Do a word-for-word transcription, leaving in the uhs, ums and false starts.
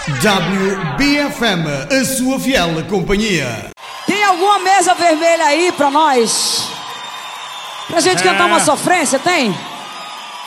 W B F M, a sua fiel companhia. Tem alguma mesa vermelha aí pra nós? Pra gente É. cantar uma sofrência, tem?